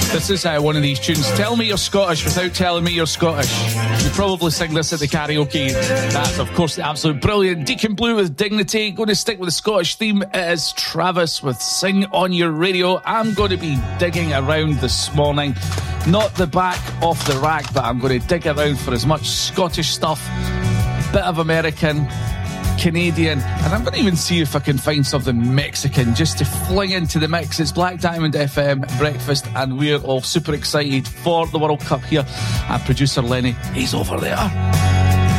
This is one of these tunes. Tell me you're Scottish without telling me you're Scottish. You probably sing this at the karaoke. That's, of course, the absolute brilliant Deacon Blue with Dignity. Going to stick with the Scottish theme. It is Travis with Sing on Your Radio. I'm going to be digging around this morning. Not the back off the rack, but I'm going to dig around for as much Scottish stuff, bit of American, Canadian, and I'm going to even see if I can find something Mexican just to fling into the mix. It's Black Diamond FM breakfast, and we're all super excited for the World Cup here. And producer Lenny, he's over there.